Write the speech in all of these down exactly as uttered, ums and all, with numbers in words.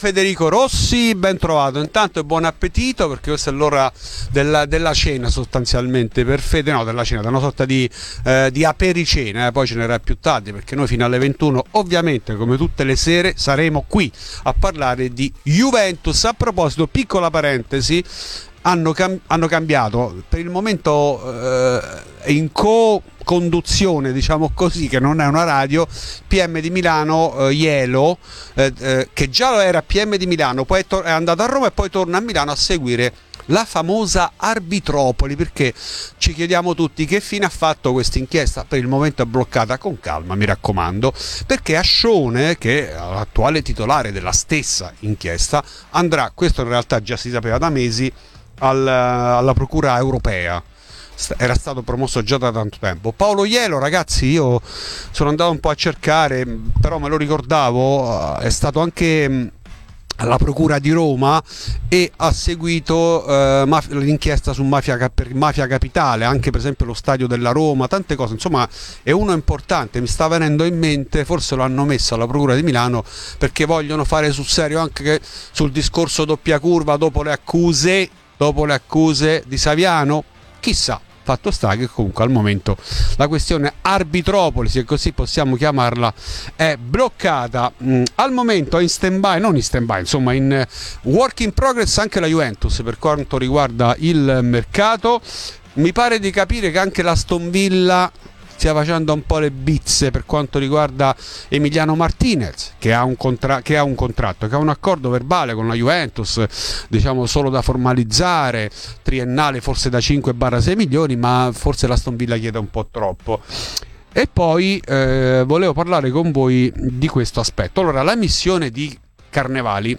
Federico Rossi, ben trovato. Intanto buon appetito, perché questa è l'ora della, della cena sostanzialmente per Fede, no, della cena, da una sorta di, eh, di apericena, eh, poi ce n'era più tardi, perché noi fino alle ventuno ovviamente come tutte le sere saremo qui a parlare di Juventus. A proposito, piccola parentesi, hanno, cam- hanno cambiato per il momento eh, in co-conduzione, diciamo così, che non è una radio, P M di Milano, eh, Ielo, eh, eh, che già era P M di Milano, poi è, tor- è andato a Roma e poi torna a Milano a seguire la famosa Arbitropoli, perché ci chiediamo tutti che fine ha fatto questa inchiesta. Per il momento è bloccata, con calma mi raccomando, perché Ascione, che è l'attuale titolare della stessa inchiesta, andrà, questo in realtà già si sapeva da mesi, al, alla procura europea. Era stato promosso già da tanto tempo. Paolo Ielo, ragazzi, io sono andato un po' a cercare, però me lo ricordavo, è stato anche alla procura di Roma e ha seguito eh, maf- l'inchiesta su mafia, per mafia capitale, anche per esempio lo stadio della Roma, tante cose. Insomma, è uno importante. Mi sta venendo in mente, forse lo hanno messo alla procura di Milano perché vogliono fare sul serio anche sul discorso doppia curva dopo le accuse dopo le accuse di Saviano, chissà. Fatto sta che comunque al momento la questione Arbitropoli, se così possiamo chiamarla, è bloccata. Mm, al momento è in stand by, non in stand by, insomma in work in progress anche la Juventus per quanto riguarda il mercato. Mi pare di capire che anche l'Aston Villa stia facendo un po' le bizze per quanto riguarda Emiliano Martinez, che ha un, contra- che ha un contratto, che ha un accordo verbale con la Juventus, diciamo solo da formalizzare, triennale forse da cinque sei milioni, ma forse l'Aston Villa chiede un po' troppo. E poi eh, volevo parlare con voi di questo aspetto. Allora, la missione di Carnevali,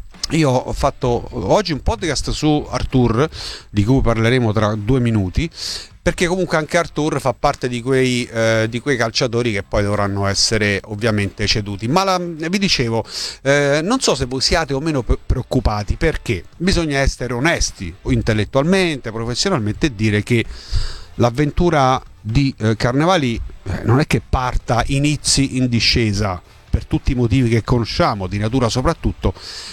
io ho fatto oggi un podcast su Arthur, di cui parleremo tra due minuti, perché comunque anche Arthur fa parte di quei, eh, di quei calciatori che poi dovranno essere ovviamente ceduti. Ma la, vi dicevo, eh, non so se voi siate o meno preoccupati, perché bisogna essere onesti intellettualmente, professionalmente, e dire che l'avventura di eh, Carnevali eh, non è che parta, inizi in discesa, per tutti i motivi che conosciamo, di natura soprattutto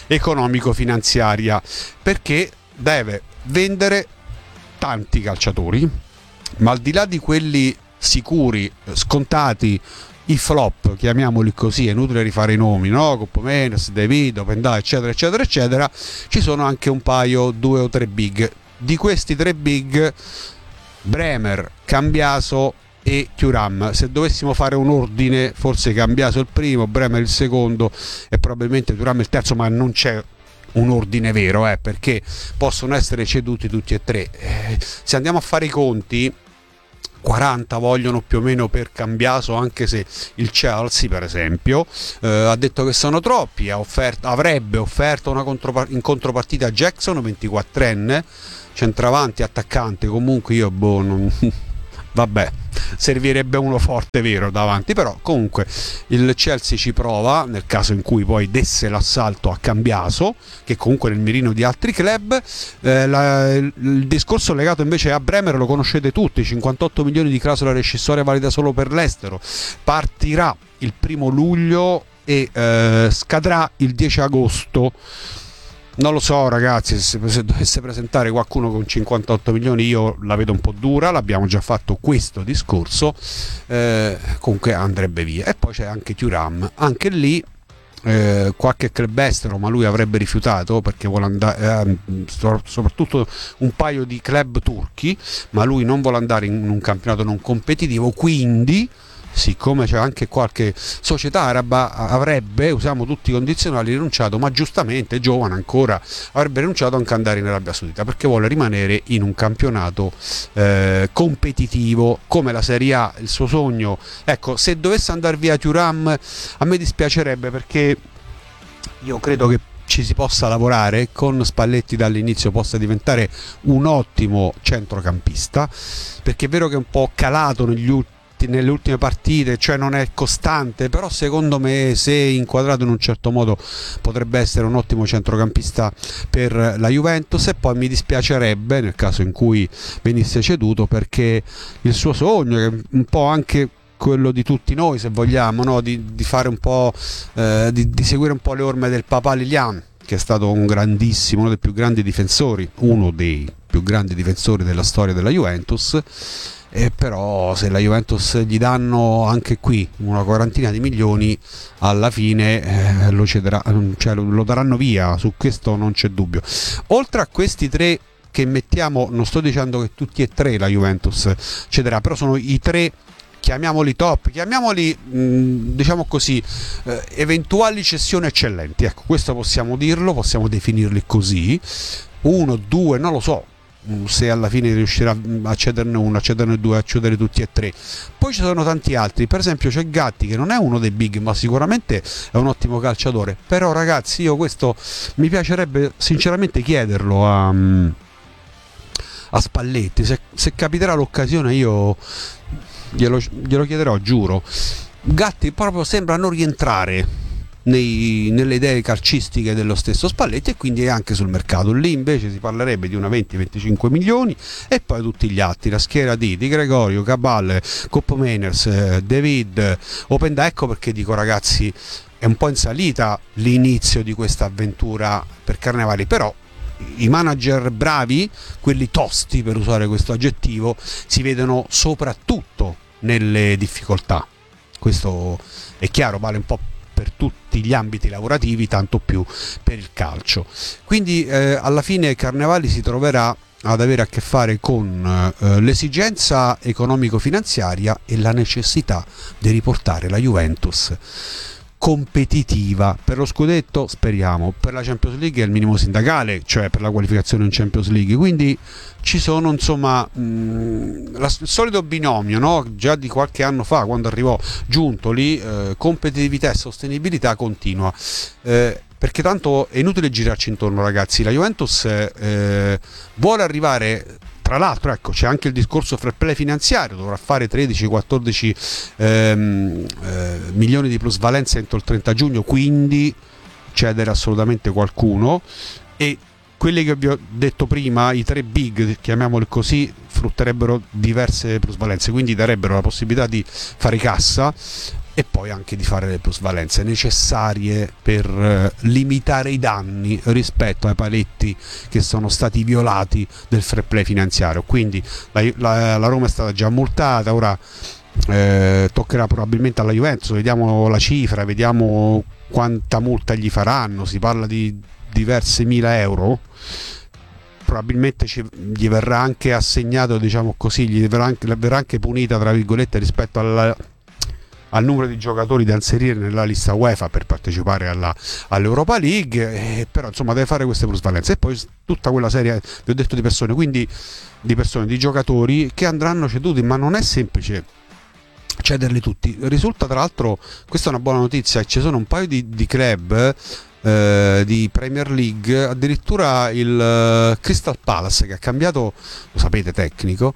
economico-finanziaria, perché deve vendere tanti calciatori, ma al di là di quelli sicuri, scontati, i flop, chiamiamoli così, è inutile rifare i nomi, no? Coppomenes, De Vito, Pendà, eccetera, eccetera, eccetera, ci sono anche un paio, due o tre big. Di questi tre big, Bremer, Cambiaso e Thuram. Se dovessimo fare un ordine, forse Cambiaso il primo, Bremer il secondo e probabilmente Thuram il terzo, ma non c'è un ordine vero, eh, perché possono essere ceduti tutti e tre. Eh, se andiamo a fare i conti, quaranta vogliono più o meno per Cambiaso, anche se il Chelsea per esempio eh, ha detto che sono troppi, ha offerto, avrebbe offerto una contropart- in contropartita a Jackson, ventiquattrenne, centravanti, attaccante, comunque io boh, non... vabbè, servirebbe uno forte vero davanti, però comunque il Chelsea ci prova nel caso in cui poi desse l'assalto a Cambiaso, che comunque nel mirino di altri club. Eh, la, il discorso legato invece a Bremer lo conoscete tutti, cinquantotto milioni di clausola rescissoria valida solo per l'estero, partirà il primo luglio e eh, scadrà il dieci agosto. Non lo so ragazzi, se, se dovesse presentare qualcuno con cinquantotto milioni io la vedo un po' dura, l'abbiamo già fatto questo discorso, eh, comunque andrebbe via. E poi c'è anche Thuram, anche lì eh, qualche club estero, ma lui avrebbe rifiutato perché vuole andare, eh, soprattutto un paio di club turchi, ma lui non vuole andare in un campionato non competitivo, quindi siccome c'è anche qualche società araba avrebbe, usiamo tutti i condizionali, rinunciato, ma giustamente giovane ancora, avrebbe rinunciato anche ad andare in Arabia Saudita perché vuole rimanere in un campionato eh, competitivo come la Serie A, il suo sogno. Ecco, se dovesse andare via Thuram a me dispiacerebbe, perché io credo che ci si possa lavorare con Spalletti dall'inizio, possa diventare un ottimo centrocampista, perché è vero che è un po' calato negli ultimi nelle ultime partite, cioè non è costante, però secondo me se inquadrato in un certo modo potrebbe essere un ottimo centrocampista per la Juventus. E poi mi dispiacerebbe nel caso in cui venisse ceduto, perché il suo sogno, che un po' anche quello di tutti noi, se vogliamo, no? di, di fare un po' eh, di, di seguire un po' le orme del papà Lilian, che è stato un grandissimo, uno dei più grandi difensori, uno dei più grandi difensori della storia della Juventus. E però se la Juventus gli danno anche qui una quarantina di milioni, alla fine eh, lo, cederà, cioè lo, lo daranno via, su questo non c'è dubbio. Oltre a questi tre che mettiamo, non sto dicendo che tutti e tre la Juventus cederà, però sono i tre, chiamiamoli top, chiamiamoli mh, diciamo così, eh, eventuali cessioni eccellenti, ecco, questo possiamo dirlo, possiamo definirli così. Uno, due, non lo so se alla fine riuscirà a cederne uno, a cederne due, a cedere tutti e tre. Poi ci sono tanti altri, per esempio c'è Gatti, che non è uno dei big, ma sicuramente è un ottimo calciatore. Però ragazzi, io questo mi piacerebbe sinceramente chiederlo a, a Spalletti, se, se capiterà l'occasione io glielo, glielo chiederò, giuro. Gatti proprio sembra non rientrare Nei, nelle idee calcistiche dello stesso Spalletti, e quindi è anche sul mercato. Lì invece si parlerebbe di una venti venticinque milioni, e poi tutti gli altri, la schiera di Di Gregorio, Cabal, Cop Meiners, David, Openda. Ecco perché dico, ragazzi, è un po' in salita l'inizio di questa avventura per Carnevali, però i manager bravi, quelli tosti per usare questo aggettivo, si vedono soprattutto nelle difficoltà. Questo è chiaro, vale un po' per tutti gli ambiti lavorativi, tanto più per il calcio. Quindi eh, alla fine Carnevali si troverà ad avere a che fare con eh, l'esigenza economico-finanziaria e la necessità di riportare la Juventus competitiva per lo scudetto, speriamo, per la Champions League è il minimo sindacale, cioè per la qualificazione in Champions League. Quindi ci sono, insomma, mh, la, il solito binomio, no? Già di qualche anno fa, quando arrivò Giuntoli, eh, competitività e sostenibilità continua, eh, perché tanto è inutile girarci intorno, ragazzi. La Juventus eh, vuole arrivare. Tra l'altro, ecco, c'è anche il discorso fair play finanziario, dovrà fare tredici quattordici ehm, eh, milioni di plusvalenza entro il trenta giugno, quindi cedere assolutamente qualcuno, e quelli che vi ho detto prima, i tre big, chiamiamoli così, frutterebbero diverse plusvalenze, quindi darebbero la possibilità di fare cassa e poi anche di fare le plusvalenze necessarie per eh, limitare i danni rispetto ai paletti che sono stati violati del fair play finanziario. Quindi la, la, la Roma è stata già multata, ora eh, toccherà probabilmente alla Juventus, vediamo la cifra, vediamo quanta multa gli faranno, si parla di diverse mila euro. Probabilmente ci, gli verrà anche assegnato, diciamo così, gli verrà anche, verrà anche punita, tra virgolette, rispetto alla al numero di giocatori da inserire nella lista UEFA per partecipare alla, all'Europa League, eh, però insomma deve fare queste plusvalenze, e poi tutta quella serie, vi ho detto, di persone, quindi di persone, di giocatori che andranno ceduti, ma non è semplice cederli tutti. Risulta, tra l'altro, questa è una buona notizia, ci sono un paio di, di club eh, di Premier League, addirittura il uh, Crystal Palace, che ha cambiato, lo sapete, tecnico,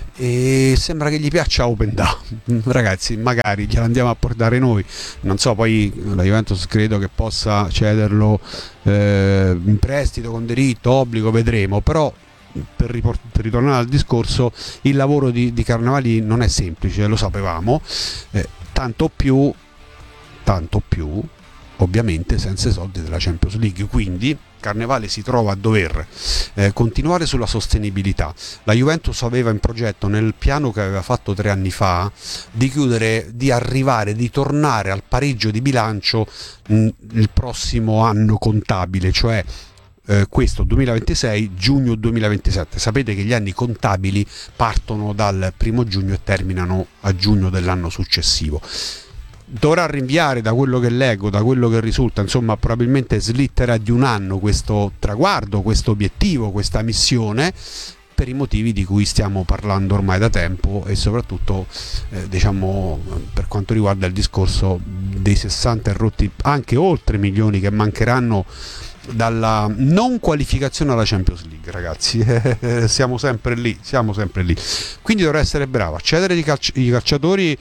e sembra che gli piaccia Openda. Ragazzi, magari gliela andiamo a portare noi, non so, poi la Juventus credo che possa cederlo eh, in prestito con diritto, obbligo, vedremo, però per, riport- per ritornare al discorso, il lavoro di, di Carnevali non è semplice, lo sapevamo, eh, tanto più tanto più ovviamente senza i soldi della Champions League. Quindi Carnevali si trova a dover eh, continuare sulla sostenibilità. La Juventus aveva in progetto, nel piano che aveva fatto tre anni fa, di chiudere, di arrivare, di tornare al pareggio di bilancio mh, il prossimo anno contabile, cioè eh, questo duemilaventisei, giugno duemilaventisette. Sapete che gli anni contabili partono dal primo giugno e terminano a giugno dell'anno successivo. Dovrà rinviare, da quello che leggo, da quello che risulta, insomma probabilmente slitterà di un anno questo traguardo, questo obiettivo, questa missione, per i motivi di cui stiamo parlando ormai da tempo, e soprattutto eh, diciamo per quanto riguarda il discorso dei sessanta e rotti, anche oltre milioni che mancheranno dalla non qualificazione alla Champions League, ragazzi. siamo sempre lì, siamo sempre lì. Quindi dovrà essere bravo a cedere i, calci- i calciatori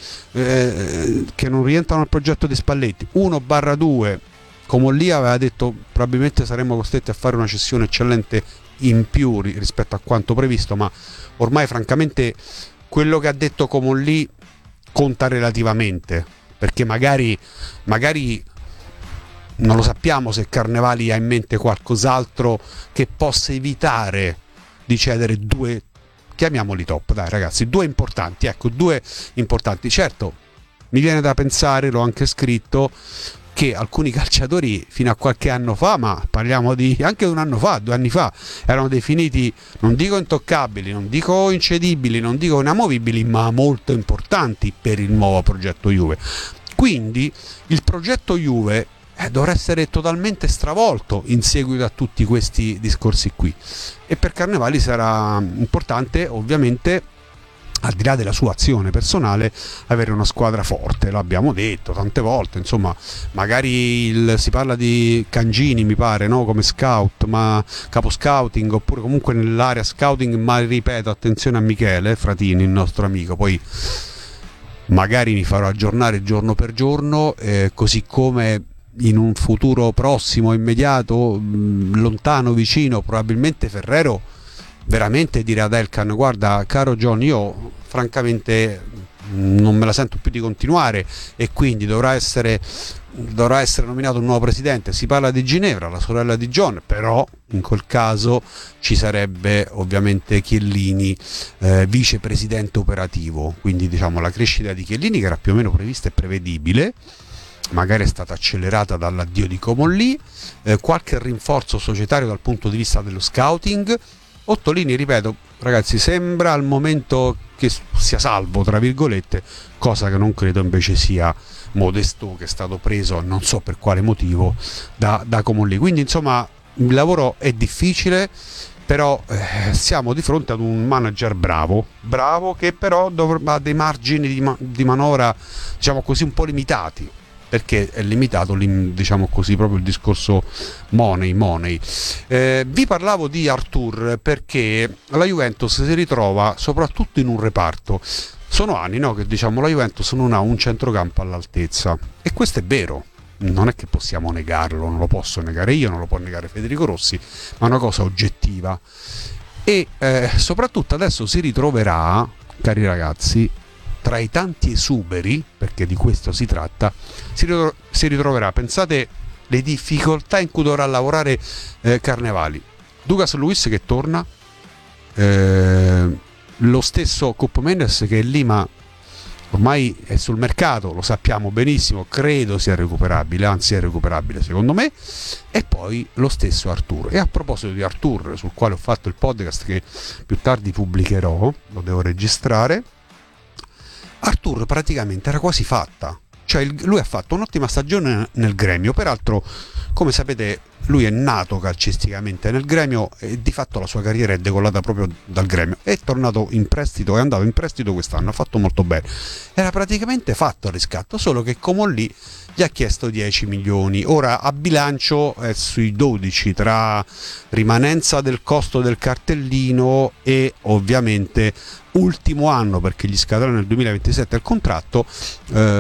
eh, che non rientrano al progetto di Spalletti. Uno barra due, come lì aveva detto, probabilmente saremmo costretti a fare una cessione eccellente in più rispetto a quanto previsto, ma ormai francamente quello che ha detto Comolli conta relativamente, perché magari, magari non lo sappiamo se Carnevali ha in mente qualcos'altro che possa evitare di cedere due, chiamiamoli top, dai ragazzi, due importanti, ecco, due importanti. Certo, mi viene da pensare, l'ho anche scritto, che alcuni calciatori fino a qualche anno fa, ma parliamo di anche un anno fa, due anni fa, erano definiti, non dico intoccabili, non dico incedibili, non dico inamovibili, ma molto importanti per il nuovo progetto Juve. Quindi il progetto Juve eh, dovrà essere totalmente stravolto in seguito a tutti questi discorsi qui, e per Carnevali sarà importante, ovviamente, al di là della sua azione personale, avere una squadra forte. Lo abbiamo detto tante volte, insomma, magari il, si parla di Cangini, mi pare, no? Come scout, ma capo scouting, oppure comunque nell'area scouting, ma ripeto, attenzione a Michele Fratini, il nostro amico, poi magari mi farò aggiornare giorno per giorno, eh, così come in un futuro prossimo, immediato, mh, lontano, vicino, probabilmente Ferrero veramente dire ad Elkan: guarda caro John, io francamente non me la sento più di continuare, e quindi dovrà essere, dovrà essere nominato un nuovo presidente. Si parla di Ginevra, la sorella di John, però in quel caso ci sarebbe ovviamente Chiellini eh, vicepresidente operativo, quindi diciamo la crescita di Chiellini, che era più o meno prevista e prevedibile, magari è stata accelerata dall'addio di Comolli, eh, qualche rinforzo societario dal punto di vista dello scouting. Ottolini, ripeto ragazzi, sembra al momento che sia salvo tra virgolette, cosa che non credo invece sia Modesto, che è stato preso non so per quale motivo da, da Comolli. Quindi insomma il lavoro è difficile, però eh, siamo di fronte ad un manager bravo bravo che però dov- ha dei margini di, ma- di manovra, diciamo così, un po' limitati, perché è limitato, diciamo così, proprio il discorso money, money. Eh, vi parlavo di Artur perché la Juventus si ritrova soprattutto in un reparto. Sono anni, no, che diciamo la Juventus non ha un centrocampo all'altezza, e questo è vero, non è che possiamo negarlo, non lo posso negare io, non lo può negare Federico Rossi, ma è una cosa oggettiva. E eh, soprattutto adesso si ritroverà, cari ragazzi, tra i tanti esuberi, perché di questo si tratta, si, ritro- si ritroverà, pensate, le difficoltà in cui dovrà lavorare eh, Carnevali. Douglas Luiz che torna, eh, lo stesso Cup Mendes che è lì, ma ormai è sul mercato, lo sappiamo benissimo, credo sia recuperabile, anzi è recuperabile secondo me, e poi lo stesso Artur. E a proposito di Artur, sul quale ho fatto il podcast che più tardi pubblicherò, lo devo registrare, Artur praticamente era quasi fatta, cioè il, lui ha fatto un'ottima stagione nel Gremio, peraltro come sapete lui è nato calcisticamente nel Gremio e di fatto la sua carriera è decollata proprio dal Gremio, è tornato in prestito, è andato in prestito quest'anno, ha fatto molto bene, era praticamente fatto il riscatto, solo che Comolli gli ha chiesto dieci milioni, ora a bilancio è sui dodici, tra rimanenza del costo del cartellino e ovviamente ultimo anno, perché gli scadrà nel duemilaventisette il contratto, eh,